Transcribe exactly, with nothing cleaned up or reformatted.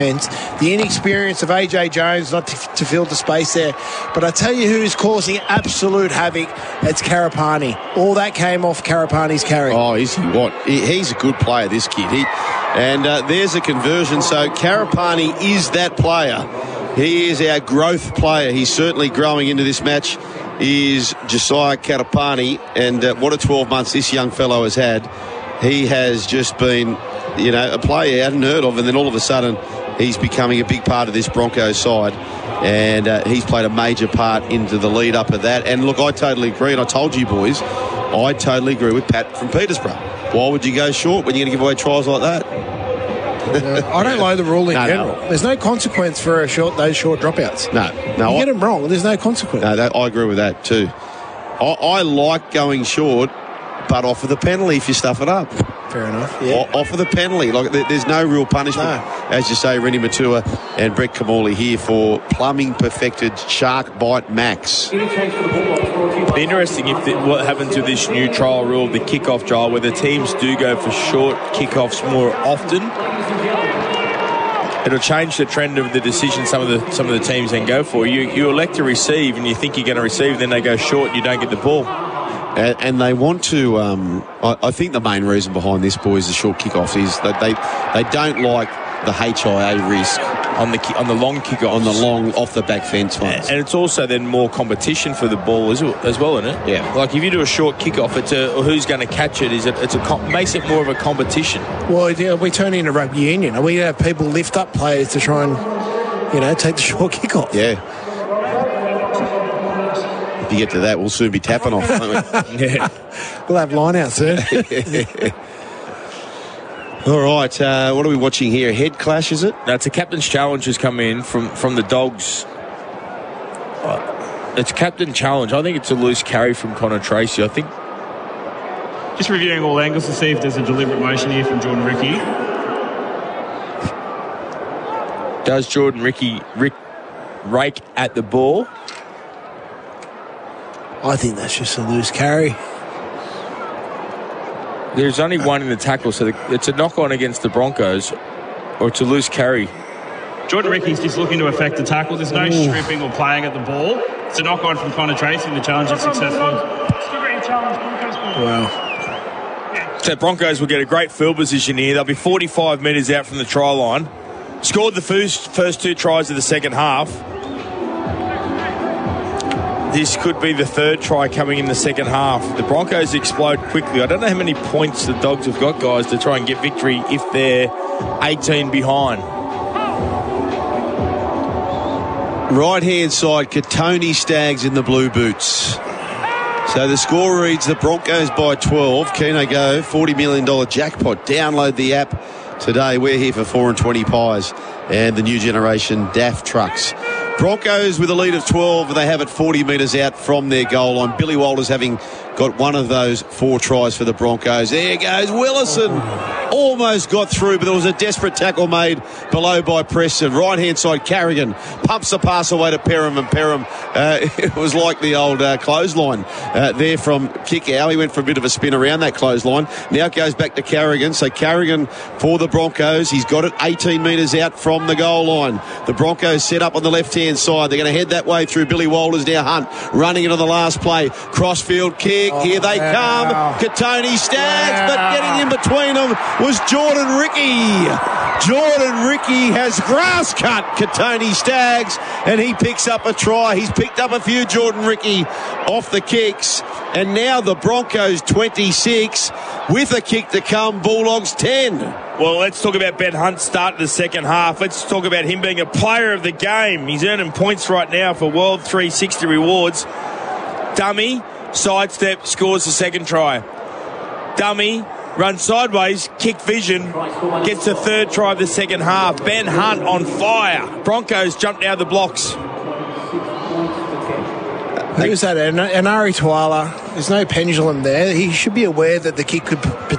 The inexperience of A J Jones not to, to fill the space there. But I tell you who's causing absolute havoc, it's Karapani. All that came off Karapani's carry. Oh, is he what? He, he's a good player, this kid. He, and uh, there's a conversion. So Karapani is that player. He is our growth player. He's certainly growing into this match. He is Josiah Karapani. And uh, what a twelve months this young fellow has had. He has just been, you know, a player you hadn't heard of, and then all of a sudden he's becoming a big part of this Broncos side, and uh, he's played a major part into the lead up of that. And look, I totally agree, and I told you boys, I totally agree with Pat from Petersburg. Why would you go short when you're going to give away tries like that? uh, I don't like the rule in no, general. No. There's no consequence for a short those short dropouts. No, no. You I, get them wrong, there's no consequence. No, that, I agree with that too. I, I like going short, but offer the penalty if you stuff it up. Fair enough. Yeah. O- offer the penalty. Like there's no real punishment. No. As you say, Rennie Matua and Brett Kamali here for plumbing perfected Shark Bite Max. It'd be interesting if the, what happens with this new trial rule, the kickoff trial, where the teams do go for short kickoffs more often. It'll change the trend of the decision some of the some of the teams then go for. You you elect to receive, and you think you're going to receive, then they go short, and you don't get the ball. And, and they want to. Um, I, I think the main reason behind this, boys, the short kickoffs, is that they they don't like the H I A risk on the on the long kickoffs, on the long off the back fence ones. And it's also then more competition for the ball as well, as well, isn't it? Yeah. Like if you do a short kickoff, it's a or who's going to catch it. Is it? It's a comp, makes it more of a competition. Well, yeah, we turn into rugby union. We have people lift up players to try and, you know, take the short kickoff. Yeah. If you get to that, we'll soon be tapping off, won't we? Yeah. We'll have line out soon. All right, uh, what are we watching here? Head clash, is it? No, it's a captain's challenge has come in from, from the Dogs. Uh, it's captain challenge. I think it's a loose carry from Connor Tracy. I think. Just reviewing all angles to see if there's a deliberate motion here from Jordan Ricky. Does Jordan Ricky Rick rake at the ball? I think that's just a loose carry. There's only one in the tackle, so the, it's a knock-on against the Broncos, or it's a loose carry. Jordan Ricky's just looking to affect the tackle. There's no Ooh. stripping or playing at the ball. It's a knock-on from Connor Tracy, and the challenge is successful. Wow. So Broncos will get a great field position here. They'll be forty-five metres out from the try line. Scored the first, first two tries of the second half. This could be the third try coming in the second half. The Broncos explode quickly. I don't know how many points the Dogs have got, guys, to try and get victory if they're eighteen behind. Right-hand side, Katoni Staggs in the blue boots. So the score reads the Broncos by twelve. Keno Go, forty million dollars jackpot. Download the app today. We're here for four and twenty pies and the new generation D A F trucks. Broncos with a lead of twelve. They have it forty metres out from their goal line. Billy Walters having got one of those four tries for the Broncos. There goes Willison. Almost got through, but there was a desperate tackle made below by Preston. Right-hand side, Carrigan pumps the pass away to Perham, and Perham, uh, it was like the old uh, clothesline uh, there from Kickow. He went for a bit of a spin around that clothesline. Now it goes back to Carrigan. So Carrigan for the Broncos. He's got it eighteen metres out from the goal line. The Broncos set up on the left-hand side. They're going to head that way through Billy Walters. Now Hunt running it on the last play. Crossfield kick. Oh, Here they wow. come. Katoni Staggs, wow. but getting in between them was Jordan Ricky. Jordan Ricky has grass cut Katoni Staggs, and he picks up a try. He's picked up a few, Jordan Ricky, off the kicks. And now the Broncos twenty-six with a kick to come. Bulldogs ten. Well, let's talk about Ben Hunt's start of the second half. Let's talk about him being a player of the game. He's earning points right now for World three sixty rewards. Dummy, sidestep, scores the second try. Dummy, runs sideways, kick vision, gets the third try of the second half. Ben Hunt on fire. Broncos jumped out of the blocks. Who's that? An- Anari Tuala. There's no pendulum there. He should be aware that the kick could p-